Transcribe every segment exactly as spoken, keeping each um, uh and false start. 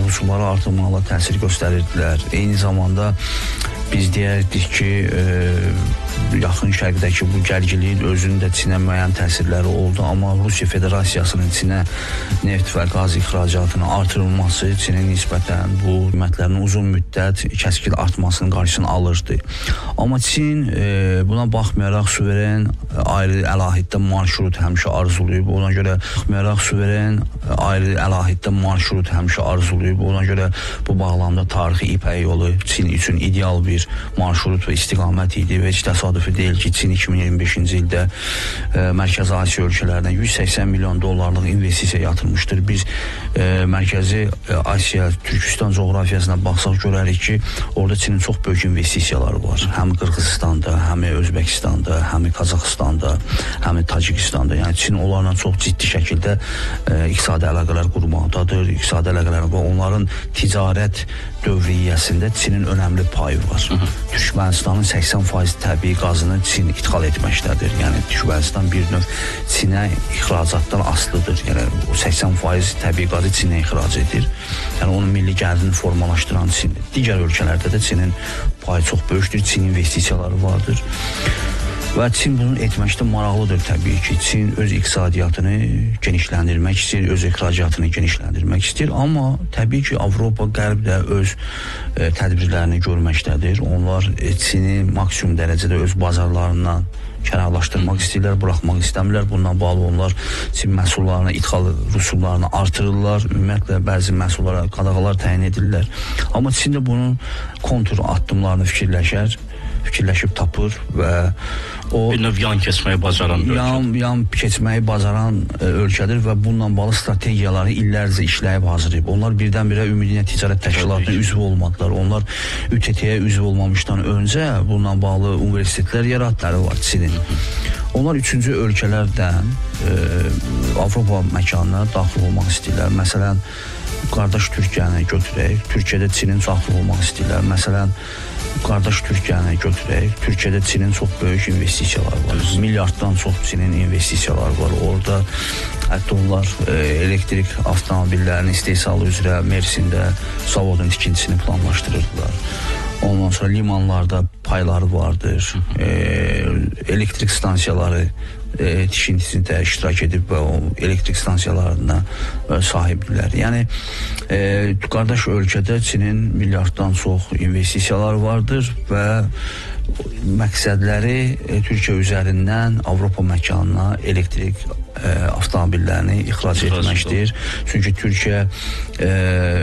məhsulları artırmaqla təsir göstərirdilər. Eyni zamanda biz deyərdik ki, e, yaxın şərqdəki bu gərginliyin özünün də Çinə müəyyən təsirləri oldu, amma Rusiya Federasiyasının Çinə neft və qaz ixracatının artırılması Çinin nisbətən bu qiymətlərin uzun müddət kəskin artmasının qarşısını alırdı. Amma Çin e, buna baxmayaraq suveren ayrı əlahiddə marşrut həmişə arzulayıb, ona görə baxmayaraq suveren ayrı əlahiddə marşrut həmişə arzulayıb, ona görə bu bağlamda tarixi İpək yolu Çin üçün ideal bir marşrut və istiqamət idi və heç təsadüfi deyil ki, Çin iki min iyirmi beşinci ildə e, Mərkəzi Asiya ölkələrindən yüz səksən milyon dollarlıq investisiya yatırmışdır. Biz e, Mərkəzi Asiya, Türkistan coğrafiyasına baxsaq görərik ki, orada Çinin çox böyük investisiyaları var. Həm Qırğızistanda, həm Özbəkistanda, həm Qazaxıstanda, həm Tacikistanda. Yəni Çin onlarla çox ciddi şəkildə e, iqtisadi əlaqələr qurmaqdadır. İqtisadi əlaqələr və onların ticarət dövriyyəsində Çinin önəmli payı var. Türkmenistanın səksən faiz təbii qazını Çin ixal etməkdədir. Yəni Türkmenistan bir növ Çinə ixracatdan asılıdır. Yəni o səksən faiz təbii qazı Çinə ixrac edir. Yəni onun milli gəlirini formalaşdıran Çindir. Digər ölkələrdə də Çinin payı çox böyükdür. Çin investisiyaları vardır. Və Çin bunu etməkdə maraqlıdır təbii ki. Çin öz iqtisadiyyatını genişləndirmək istəyir, öz ixracatını genişləndirmək istəyir. Amma təbii ki, Avropa, Qərb də öz e, tədbirlərini görməkdədir. Onlar e, Çini maksimum dərəcədə öz bazarlarından kənarlaşdırmaq istəyirlər, buraxmaq istəmirlər. Bundan bağlı onlar Çin məhsullarına, ithal rüsumlarını artırırlar. Ümumiyyətlə bəzi məhsullara qadağalar təyin edirlər. Amma Çin də bunun kontur addımlarını fikirləşər, fikirləşib tapır və o bir növ yan keçməyi bacaran ölkə. Yan, yan keçməyi bacaran e, ölkədir və bununla bağlı strategiyaları illərcə işləyib hazırlayıb. Onlar birdən-birə Ümumdünya Ticarət Təşkilatına üzv olmadılar. Onlar Ü T T-yə üzv olmamışdan öncə bununla bağlı universitetlər yaratları var Çinin. Onlar üçüncü ölkələrdən e, Avropa məkanına daxil olmaq istəyirlər. Məsələn, qardaş Türkiyəni götürək. Türkiyədə Çinin daxil olmaq istəyirlər. Məsələn, qardaş Türkiyəni götürək. Türkiyədə Çinin çox böyük investisiyaları var. Milyarddan çox Çinin investisiyaları var. Orada hətta onlar e, elektrik avtomobillərinin istehsalı üzrə Mersində zavodun tikintisini planlaşdırırdılar. Ondan sonra limanlarda payları vardır. E, elektrik stansiyaları e, tikintisində iştirak edib və o elektrik stansiyalarına e, sahibdirlər. Yəni e, qardaş ölkədə Çinin milyarddan çox investisiyaları vardır və məqsədləri e, Türkiyə üzərindən Avropa məkanına elektrik e, avtomobillərini ixrac etməkdir. Çünki Türkiyə e,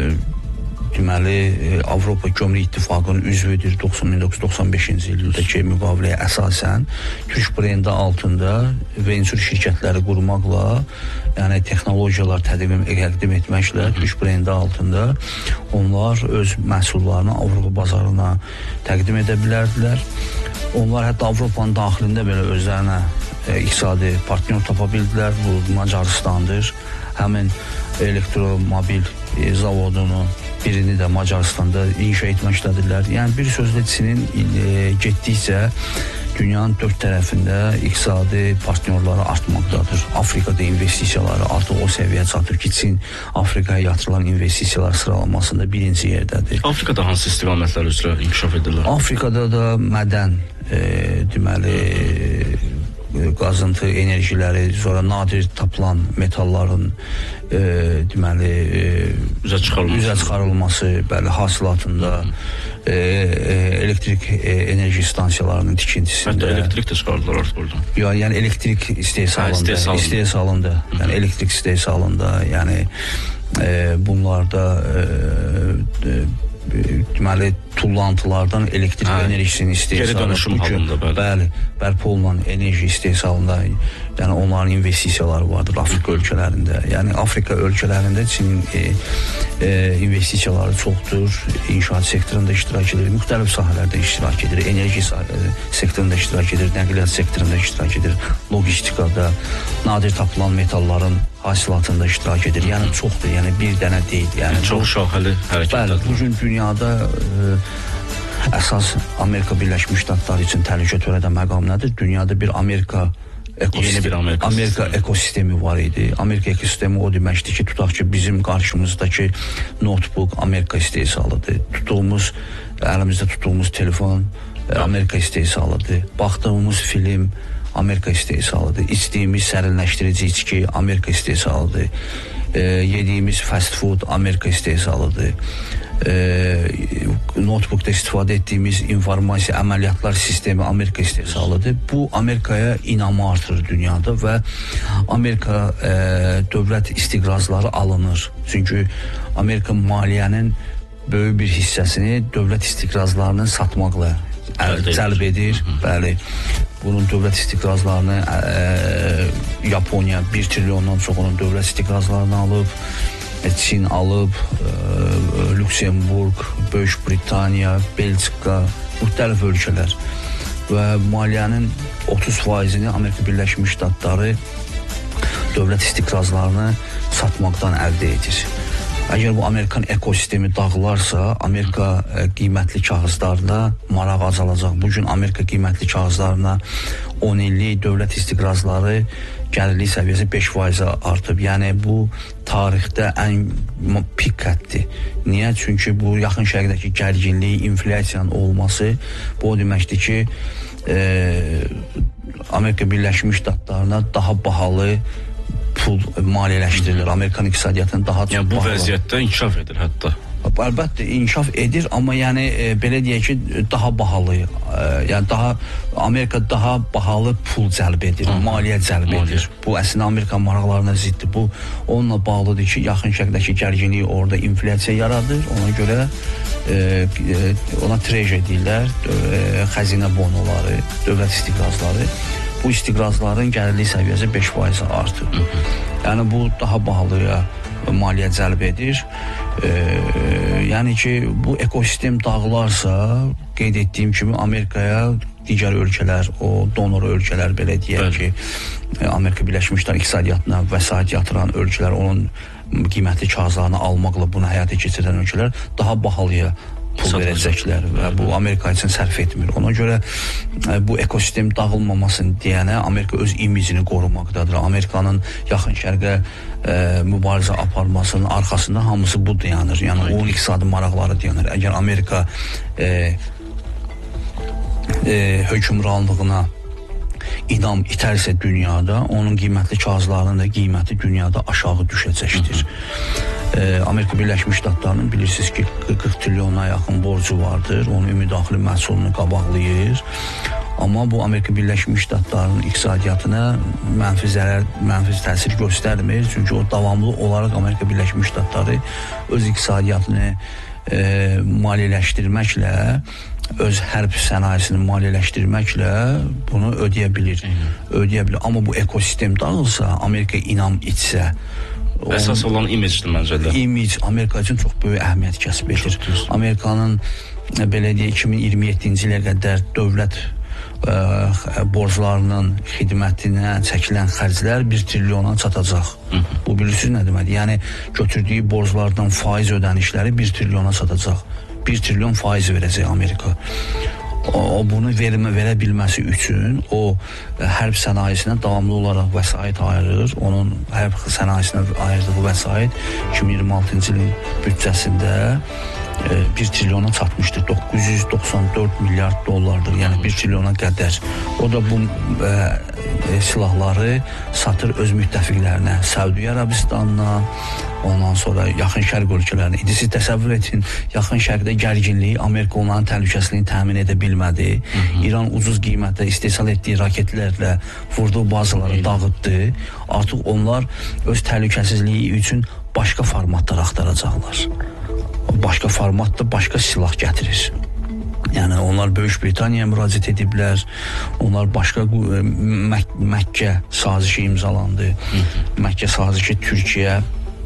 deməli Avropa Kömür İttifaqının üzvüdür. min doqquz yüz doxsan beşinci ildəki müqaviləyə əsasən Türk brendi altında vençur şirkətləri qurmaqla, yəni texnologiyalar təqdim, təqdim etməklə Türk brendi altında onlar öz məhsullarını Avropa bazarına təqdim edə bilərdilər. Onlar hətta Avropanın daxilində belə özlərinə e, iqtisadi partnyor tapa bildilər. Bu Macaristandır. Həmin elektromobil e, zavodunu birini də Macaristanda inşa etməkdədirlər. Yəni bir sözlə Çinin e, getdikcə dünyanın dörd tərəfində iqtisadi partnyorları artmaqdadır. Afrikada investisiyaları artıq o səviyyə çatır ki, Çin Afrikaya yatırılan investisiyalar sıralamasında birinci yerdədir. Afrikada hansı istiqamətlər üzrə inkişaf edirlər? Afrikada da mədən e, deməli qazıntı enerjiləri, sonra nadir tapılan metalların e, deməli e, üzə çıxarılması, üzə çıxarılması bəli, hasilatında e, e, elektrik e, enerji stansiyalarının tikintisində. Hətta elektrik də çıxardılar artıq oradan. Ya, yəni elektrik istehsalında, istehsalında, istehsalında yəni elektrik istehsalında, yəni e, bunlarda e, e, deməli tullantılardan elektrik hə, enerjisinin istehsalı, halında, bəli. bəli, bərpa olunan enerji istehsalında, yəni onların investisiyaları vardır Afrika ölkələrində. Yəni Afrika ölkələrində Çinin e, e, investisiyaları çoxdur, inşaat sektorunda iştirak edir, müxtəlif sahələrdə iştirak edir, enerji sektorunda iştirak edir, nəqliyyat sektorunda iştirak edir, logistikada, nadir tapılan metalların hasilatında iştirak edir. Yəni çoxdur, yəni bir dənə deyil. Yəni çox şaxəli hərəkətlər. Bəli, bugün dünyada e, əsas Amerika Birləşmiş Ştatları üçün təhlükə törədən məqam nədir? Dünyada bir Amerika Yeni bir Amerika, Amerika sistemi. ekosistemi var idi. Amerika ekosistemi o deməkdir ki, tutaq ki, bizim qarşımızdakı notebook Amerika istehsalıdır. Tutduğumuz, əlimizdə tutduğumuz telefon Amerika istehsalıdır. Baxdığımız film Amerika istehsalıdır. İçdiyimiz sərinləşdirici içki Amerika istehsalıdır. E, yediyimiz fast food Amerika istehsalıdır. E, notebookda istifadə etdiyimiz informasiya əməliyyatlar sistemi Amerika istehsalıdır. Bu Amerikaya inamı artırır dünyada və Amerika e, dövlət istiqrazları alınır. Çünki Amerika maliyyənin böyük bir hissəsini dövlət istiqrazlarının satmaqla cəlb edir. Bəli. Bunun dövlət istiqrazlarını e, Yaponiya bir trilyondan çox onun dövlət istiqrazlarını alıb, Çin alıb, e, Lüksemburg, Böyük Britaniya, Belçika, müxtəlif ölkələr və maliyyənin otuz faizini Amerika Birləşmiş Ştatları dövlət istiqrazlarını satmaqdan əldə edir. Əgər bu Amerikan ekosistemi dağılarsa, Amerika e, qiymətli kağızlarına maraq azalacaq. Bugün Amerika qiymətli kağızlarına on illik dövlət istiqrazları gəlirlik səviyyəsi beş faizə artıb. Yəni bu tarixdə ən pik həddir. Niyə? Çünki bu yaxın şərqdəki gərginlik, inflyasiyanın olması bu o deməkdir ki, e, Amerika Birləşmiş Ştatlarına daha bahalı pul maliyyələşdirilir. Amerikan iqtisadiyyatının daha çox yəni, bu bahalı. vəziyyətdə inkişaf edir hətta. Əlbəttə inkişaf edir, amma yəni e, belə deyək ki, daha bahalı, e, yəni daha Amerika daha bahalı pul cəlb edir, Hı. maliyyə cəlb maliyyə. edir. Bu əslində Amerika maraqlarına ziddir. Bu onunla bağlıdır ki, yaxın şərqdəki gərginlik orada inflyasiya yaradır. Ona görə e, e, ona treje deyirlər, e, xəzinə bonoları, dövlət istiqrazları. Bu istiqrazların gəlirlik səviyyəsi beş faiz artır. Yəni bu daha bahalıya maliyyə cəlb edir. E, yəni ki, bu ekosistem dağılarsa, qeyd etdiyim kimi Amerikaya digər ölkələr, o donor ölkələr belə deyək ki, Amerika Birləşmiş Ştatları iqtisadiyyatına vəsait yatıran ölkələr, onun qiymətli kağızlarını almaqla bunu həyata keçirən ölkələr daha bahalıya pul verəcəklər və bu Amerika üçün sərf etmir. Ona görə bu ekosistem dağılmamasını deyənə Amerika öz imicini qorumaqdadır. Amerikanın yaxın şərqə e, mübarizə aparmasının arxasında hamısı bu dayanır. Yəni onun iqtisadi maraqları dayanır. Əgər Amerika e, e, hökmranlığına inam itərsə dünyada, onun qiymətli kağızlarının da qiyməti dünyada aşağı düşəcəkdir. Ee, Amerika Birləşmiş Ştatlarının bilirsiniz ki qırx trilyona yaxın borcu vardır. Onun ümumdaxili məhsulunu qabaqlayır. Amma bu Amerika Birləşmiş Ştatlarının iqtisadiyyatına mənfi zərər, mənfi təsir göstərmir. Çünki o davamlı olaraq Amerika Birləşmiş Ştatları öz iqtisadiyyatını e, maliyyələşdirməklə, öz hərb sənayesini maliyyələşdirməklə bunu ödəyə bilir. Ödəyə bilir. Amma bu ekosistem dağılsa, Amerika inam içsə, əsas olan imicdir məncə də. İmic Amerika üçün çox böyük əhəmiyyət kəsb edir. Amerikanın belə deyək iki min iyirmi yeddinci ilə qədər dövlət ə, borclarının xidmətinə çəkilən xərclər bir trilyona çatacaq. Hı -hı. Bu bilirsiniz nə deməkdir? Yəni götürdüyü borclardan faiz ödənişləri bir trilyona çatacaq. bir trilyon faiz verəcək Amerika. O, o bunu vermə verə bilməsi üçün o hərb sənayesinə davamlı olaraq vəsait ayırır. Onun hərb sənayesinə ayırdığı vəsait iki min iyirmi altıncı ilin büdcəsində e, bir trilyona çatmışdır. doqquz yüz doxsan dörd milyard dollardır. Yəni bir trilyona qədər. O da bu e, e, silahları satır öz müttəfiqlərinə, Səudiyyə Ərəbistanına, ondan sonra yaxın şərq ölkələrinə. İndi siz təsəvvür edin, yaxın şərqdə gərginliyi Amerika onların təhlükəsizliyini təmin edə bilmədi. Hı -hı. İran ucuz qiymətdə istehsal etdiyi raketlərlə vurduğu bazaları dağıtdı. Artıq onlar öz təhlükəsizliyi üçün başqa formatlar axtaracaqlar. Başqa formatda başqa silah gətirir. Yəni onlar Böyük Britaniyaya müraciət ediblər. Onlar başqa Mək Məkkə sazişi imzalandı. Hı -hı. Məkkə sazişi Türkiyə,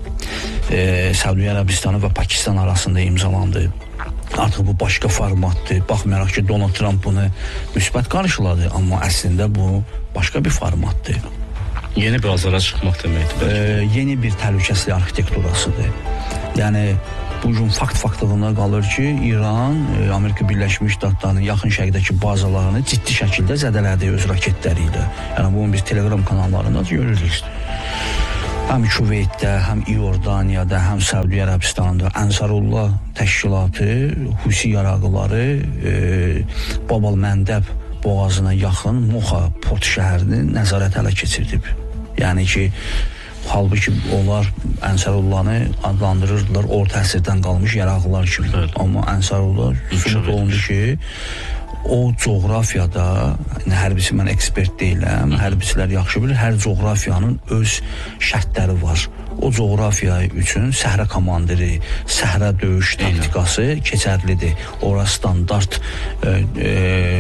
e, Səudiyyə Ərəbistanı və Pakistan arasında imzalandı. Artıq bu başqa formatdır. Baxmayaraq ki, Donald Trump bunu müsbət qarşıladı, amma əslində bu başqa bir formatdır. Yeni bir azara çıxmaq deməkdir. E, yeni bir təhlükəsizlik arxitekturasıdır. Yəni bu gün fakt faktlığına qalır ki, İran e, Amerika Birləşmiş Ştatlarının yaxın şərqdəki bazalarını ciddi şəkildə zədələdi öz raketləri ilə. Yəni bunu biz Telegram kanallarında görürük. Həm Küveytdə, həm İordaniyada, həm Səudiyyə Ərəbistanında Ənsarullah təşkilatı, Husi yaraqlıları e, Babal Məndəb boğazına yaxın Moxa port şəhərini nəzarət ələ keçirdib. Yəni ki, halbuki onlar Ənsərullahı adlandırırdılar orta əsrdən qalmış yaraqlılar kimi. Evet. Amma Ənsarullah sübut olundu ki, o coğrafiyada, hərbisi mən ekspert deyiləm, hərbisilər yaxşı bilir, hər coğrafiyanın öz şərtləri var. O coğrafiya üçün səhra komandiri, səhra döyüş taktikası keçərlidir. Ora standart e, e,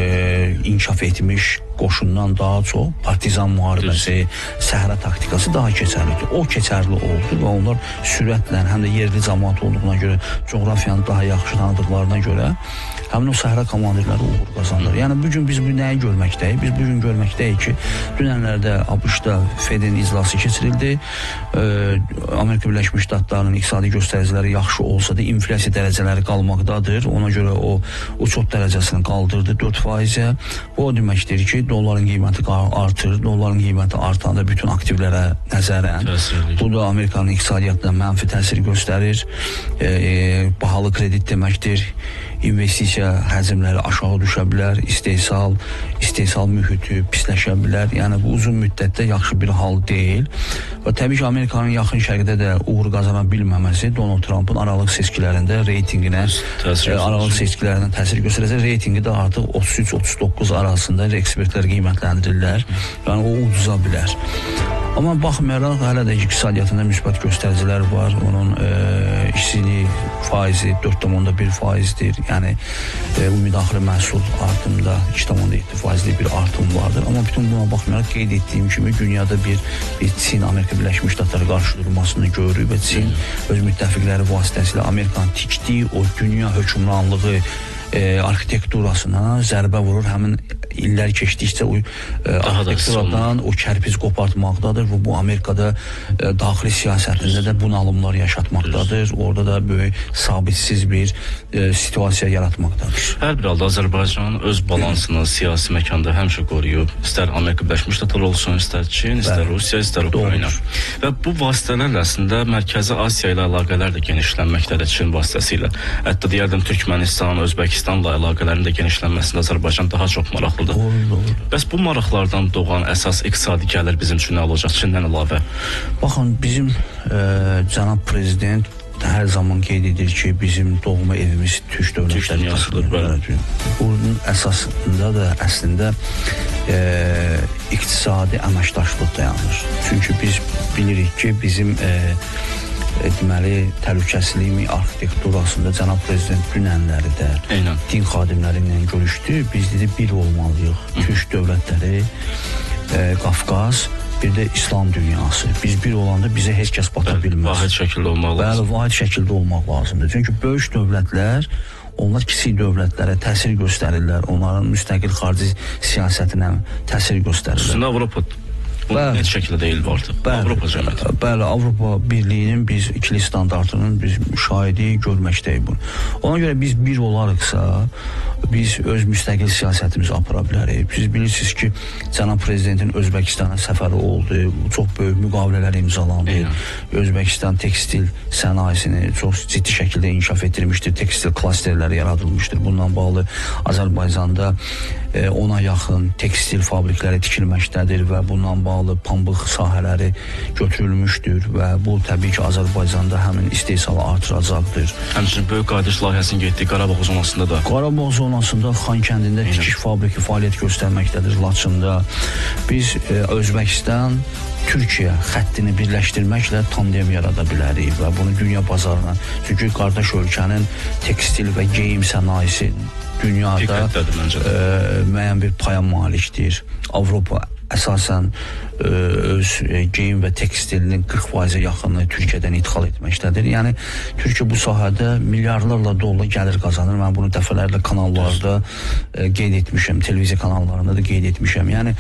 inkişaf etmiş qoşundan daha çox partizan müharibəsi, səhra taktikası daha keçərlidir. O keçərli oldu və onlar sürətlə, həm də yerli cəmaat olduğuna görə, coğrafiyanı daha yaxşı tanıdıqlarına görə həmin o səhra komandirləri uğur qazanır. Yəni bugün biz bu nəyi görməkdəyik? Biz bugün görməkdəyik ki, dünənlərdə ABŞ-da Fedin iclası keçirildi. E, Amerika Birləşmiş Ştatlarının iqtisadi göstəriciləri yaxşı olsa da inflyasiya dərəcələri qalmaqdadır. Ona görə o uçot dərəcəsini qaldırdı dörd faizə. Bu o deməkdir ki, dolların qiyməti artır. Dolların qiyməti artanda bütün aktivlərə nəzərən bu da Amerikanın iqtisadiyyatına mənfi təsir göstərir. E, e, bahalı kredit deməkdir. İnvestisiya həcmləri aşağı düşə bilər, istehsal, istehsal mühiti pisləşə bilər. Yəni bu uzun müddətdə yaxşı bir hal deyil. Və təbii ki, Amerikanın yaxın şərqdə də uğur qazana bilməməsi Donald Trump'ın aralıq seçkilərində reytinginə, e, aralıq seçkilərindən təsir göstərəcək. Reytingi də artıq otuz üç otuz doqquz arasında ekspertlər qiymətləndirirlər. Yəni o uduza bilər. Amma baxmayaraq hələ də iqtisadiyyatında müsbət göstəricilər var. Onun e, işçilik faizi dörd nöqtə bir faizdir. Yəni e, bu müdaxilə məhsul artımında iki nöqtə yeddi faizli bir artım vardır. Amma bütün buna baxmayaraq qeyd etdiyim kimi dünyada bir, bir Çin Amerika Birləşmiş Ştatları qarşı durmasını görürük və Çin öz müttəfiqləri vasitəsilə Amerikanın tikdiyi o dünya hökmranlığı e, arxitekturasına zərbə vurur. Həmin illər keçdikcə o e, arxitekturadan o kərpiz qopartmaqdadır və bu Amerikada e, daxili siyasətində də bunalımlar yaşatmaqdadır. Orada da böyük sabitsiz bir e, situasiya yaratmaqdadır. Hər bir halda Azərbaycan öz balansını siyasi məkanda həmişə qoruyub. İstər Amerika Birləşmiş Ştatları olsun, istər Çin, istər Bəli. Rusiya, istər Ukrayna. Və bu vasitələrlə əslində Mərkəzi Asiya ilə əlaqələr də genişlənməkdədir Çin vasitəsilə. Hətta deyərdim Türkmənistan, Özbəkistanla əlaqələrin də genişlənməsində Azərbaycan daha çox maraqlıdır. Doğru, doğru. Bəs bu maraqlardan doğan əsas iqtisadi gəlir bizim üçün nə olacaq Çindən əlavə? Baxın, bizim e, cənab prezident hər zaman qeyd edir ki, bizim doğma evimiz Türk dövlətləri. Bunun əsasında da əslində e, iqtisadi əməkdaşlıq dayanır. Çünki biz bilirik ki, bizim e, deməli təhlükəsizlik arxitekturasında cənab prezident dünənləri də Eynən. din xadimləri ilə görüşdü. Biz dedi bir olmalıyıq. Hı. Türk dövlətləri, e, Qafqaz, bir də İslam dünyası. Biz bir olanda bizə heç kəs bata bilməz. Vahid şəkildə olmaq lazımdır. Bəli, vahid şəkildə olmaq lazımdır. Çünki böyük dövlətlər, onlar kiçik dövlətlərə təsir göstərirlər. Onların müstəqil xarici siyasətinə təsir göstərirlər. Üstündə Avropa Bəli, net şəkildə deyil artıq. Bəli, Avropa cəmiyyəti. Bəli, Avropa Birliyinin biz ikili standartının biz müşahidi görməkdəyik bunu. Ona görə biz bir olarıqsa, biz öz müstəqil siyasətimizi apara bilərik. Siz bilirsiniz ki, cənab prezidentin Özbəkistana səfəri oldu, çox böyük müqavilələr imzalandı. Eynən. Özbəkistan tekstil sənayesini çox ciddi şəkildə inkişaf etdirmişdir, tekstil klasterləri yaradılmışdır. Bundan bağlı Azərbaycanda ona yaxın tekstil fabrikləri tikilməkdədir və bundan bağlı pambıq sahələri götürülmüşdür və bu təbii ki, Azərbaycanda həmin istehsalı artıracaqdır. Həmçinin böyük qayıdış layihəsinin getdiyi Qarabağ zonasında da. Qarabağ zonasında Xan kəndində tikiş fabriki fəaliyyət göstərməkdədir, Laçında. Biz e, Özbəkistan Türkiyə xəttini birləşdirməklə tandem yarada bilərik və bunu dünya bazarına, çünki qardaş ölkənin tekstil və geyim sənayesi dünyada e, müəyyən bir paya malikdir. Avropa əsasən e, öz e, geyim və tekstilinin qırx faizə yaxını Türkiyədən ithal etməkdədir. Yəni Türkiyə bu sahədə milyarlarla dollar gəlir qazanır. Mən bunu dəfələrlə kanallarda e, qeyd etmişəm, televiziya kanallarında da qeyd etmişəm. Yəni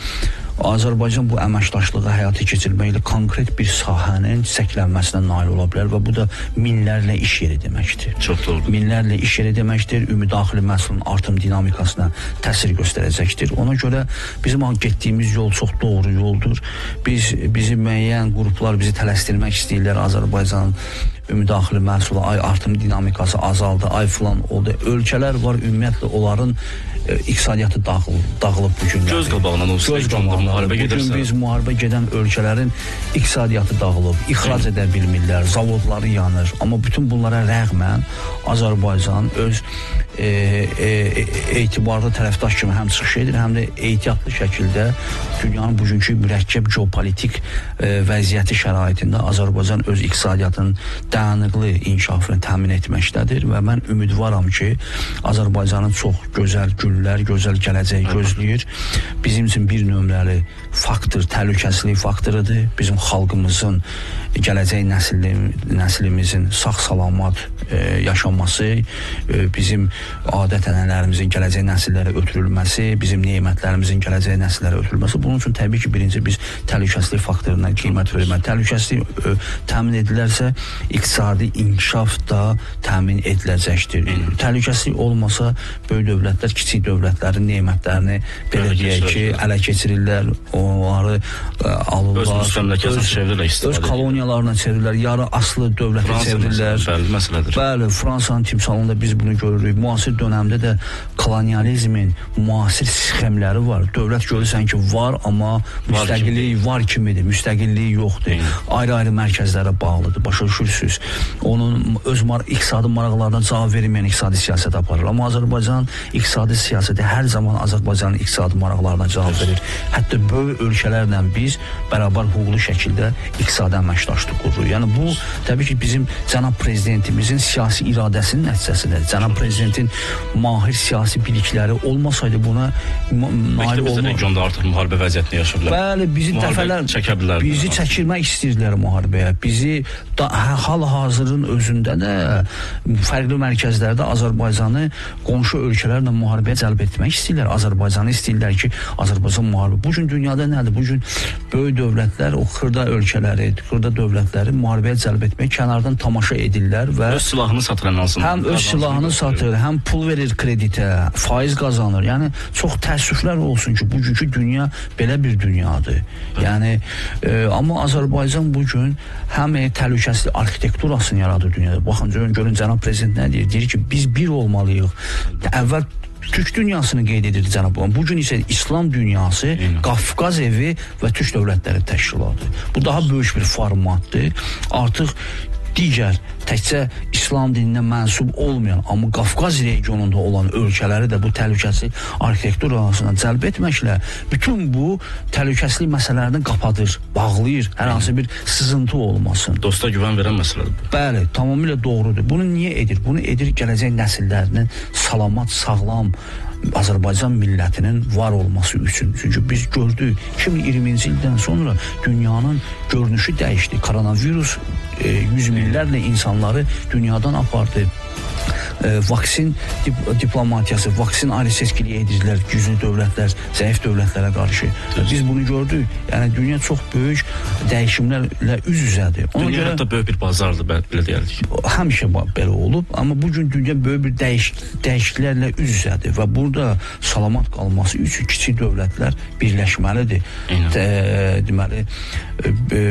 Azərbaycan bu əməkdaşlığı həyata keçirməklə konkret bir sahənin çiçəklənməsinə nail ola bilər və bu da minlərlə iş yeri deməkdir. Çox doğru. Minlərlə iş yeri deməkdir, ümumi məhsulun artım dinamikasına təsir göstərəcəkdir. Ona görə bizim getdiyimiz yol çox doğru yoldur. Biz bizi müəyyən qruplar bizi tələsdirmək istəyirlər. Azərbaycanın ümumi məhsulu ay artım dinamikası azaldı, ay filan oldu. Ölkələr var, ümumiyyətlə onların e, iqtisadiyyatı dağılıb, dağılıb bu günlər. Göz qabağına olsa, göz qabağına müharibə gedirsə. Bugün biz müharibə gedən ölkələrin iqtisadiyyatı dağılıb, ixrac edə bilmirlər, zavodları yanır. Amma bütün bunlara rəğmən Azərbaycan öz e, e, etibarlı tərəfdaş kimi həm çıxış edir, həm də ehtiyatlı şəkildə dünyanın bugünkü mürəkkəb geopolitik e, vəziyyəti şəraitində Azərbaycan öz iqtisadiyyatının dayanıqlı inkişafını təmin etməkdədir və mən ümidvaram ki, Azərbaycanın çox gözəl günlər, gözəl gələcək gözləyir. Bizim üçün bir nömrəli faktor təhlükəsizlik faktorudur. Bizim xalqımızın, gələcək nəsil, nəslimizin sağ-salamat e, yaşaması, e, bizim adət-ənənələrimizin gələcək nəsillərə ötürülməsi, bizim nemətlərimizin gələcək nəsillərə ötürülməsi. Bunun üçün təbii ki, birinci biz təhlükəsizlik faktoruna qiymət vermək. Təhlükəsizlik e, təmin edilərsə, iqtisadi inkişaf da təmin ediləcəkdir. Hmm. Təhlükəsizlik olmasa, böyük dövlətlər kiçik dövlətlərin nemətlərini belə deyək ki, ələ keçirirlər, onları ə, alırlar. Öz müstəmləkəsinə çevirirlər, istifadə öz koloniyalarına çevirirlər, yarı aslı dövlətə çevirirlər. Bəli, məsələdir. Bəli, Fransanın timsalında biz bunu görürük. Müasir dönəmdə də kolonializmin müasir sxemləri var. Dövlət görürsən ki, var, amma müstəqillik var kimidir, müstəqilliyi yoxdur. Ayrı-ayrı mərkəzlərə bağlıdır, başa düşürsünüz. Onun öz mar iqtisadi maraqlarına cavab verməyən iqtisadi siyasət aparır. Amma Azərbaycan iqtisadi siyasəti hər zaman Azərbaycanın iqtisadi maraqlarına cavab verir. Hətta böyük ölkələrlə biz bərabər hüquqlu şəkildə iqtisadi əməkdaşlıq qururuq. Yəni bu təbii ki, bizim cənab prezidentimizin siyasi iradəsinin nəticəsidir. Cənab prezidentin mahir siyasi bilikləri olmasaydı buna nail olmaq. Regionda artıq müharibə vəziyyətini yaşayırlar. Bəli, bizi dəfələr çəkə bilər. Bizi çəkirmək istəyirlər müharibəyə. Bizi da, hal-hazırın özündə də fərqli mərkəzlərdə Azərbaycanı qonşu ölkələrlə müharibəyə cəlb etmək istəyirlər. Azərbaycanı istəyirlər ki, Azərbaycan müharibə. Bu gün dünyada nədir? Bu gün böyük dövlətlər o xırda ölkələri, xırda dövlətləri müharibəyə cəlb etmək kənardan tamaşa edirlər və öz silahını satır ən azından. Həm öz silahını satır, həm pul verir kreditə, faiz qazanır. Yəni çox təəssüflər olsun ki, bugünkü dünya belə bir dünyadır. Yəni e, amma Azərbaycan bu gün həm e, təhlükəsizlik arxitekturasını yaradır dünyada. Baxın, görün, görün cənab prezident nə deyir? Deyir ki, biz bir olmalıyıq. Əvvəl Türk dünyasını qeyd edirdi cənab Oğlan. Bugün isə İslam dünyası, Eyni. Qafqaz evi və Türk dövlətləri təşkilatı. Bu daha böyük bir formatdır. Artıq digər təkcə İslam dininə mənsub olmayan, amma Qafqaz regionunda olan ölkələri də bu təhlükəsizlik arxitekturasına cəlb etməklə bütün bu təhlükəsizlik məsələlərini qapadır, bağlayır, hər hansı bir sızıntı olmasın. Dosta güvən verən məsələdir bu. Bəli, tamamilə doğrudur. Bunu niyə edir? Bunu edir gələcək nəsillərinin salamat, sağlam Azərbaycan millətinin var olması üçün. Çünki biz gördük iki min iyirminci ildən sonra dünyanın görünüşü dəyişdi. Koronavirus e, yüz minlərlə insanları dünyadan apardı. E, vaksin dip diplomatiyası, vaksin ayrı-seçkiliyi edirlər güclü dövlətlər, zəif dövlətlərə qarşı. Biz bunu gördük. Yəni dünya çox böyük dəyişimlərlə üz-üzədir. Ona dünya görə hətta böyük bir bazardır, belə deyərdik. Həmişə belə olub, amma bugün dünya böyük bir dəyiş dəyişikliklərlə üz-üzədir və burada salamat qalması üçün kiçik dövlətlər birləşməlidir. Də, deməli, e,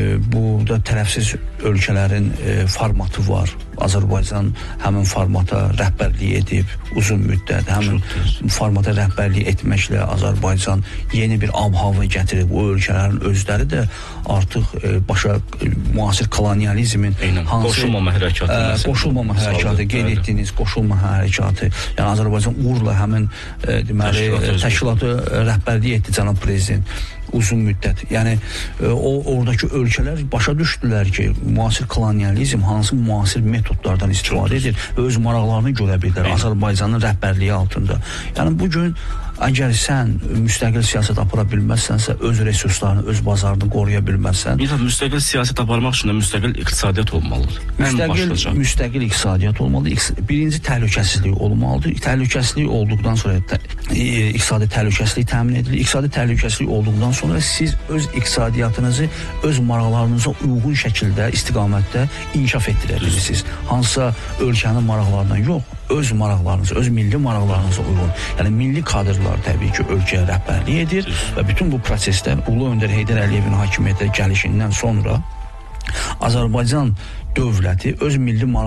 burada tərəfsiz ölkələrin e, formatı var. Azərbaycan həmin formata rəhbərlik edib uzun müddət, həmin formata rəhbərlik etməklə Azərbaycan yeni bir ab-hava gətirib. O ölkələrin özləri də artıq e, başa e, müasir kolonializmin hansı qoşulmama hərəkatı, e, qoşulmama hərəkatı, qeyd etdiyiniz qoşulmama hərəkatı. Yəni Azərbaycan uğurla həmin e, deməli təşkilatı, təşkilatı rəhbərlik etdi cənab prezident uzun müddət. Yəni e, o oradakı ölkələr başa düşdülər ki, müasir kolonializm hansı müasir metodlardan istifadə edir və öz maraqlarını görə bilirlər Azərbaycanın rəhbərliyi altında. Yəni bu gün əgər sən müstəqil siyasət apara bilməzsənsə, öz resurslarını, öz bazarını qoruya bilməzsən. Bir də müstəqil siyasət aparmaq üçün də müstəqil iqtisadiyyat olmalıdır. Müstəqil, müstəqil iqtisadiyyat olmalıdır. Birinci təhlükəsizlik olmalıdır. Təhlükəsizlik olduqdan sonra tə, e, iqtisadi təhlükəsizlik təmin edilir. İqtisadi təhlükəsizlik olduqdan sonra siz öz iqtisadiyyatınızı öz maraqlarınıza uyğun şəkildə, istiqamətdə inkişaf etdirə bilirsiniz. Hansısa ölkənin maraqlarından yox, öz maraqlarınıza, öz milli maraqlarınıza uyğun. Yəni milli kadrlar təbii ki, ölkəyə rəhbərlik edir və bütün bu prosesdə Ulu Öndər Heydər Əliyevin hakimiyyətə gəlişindən sonra Azərbaycan dövləti öz milli maraqlarını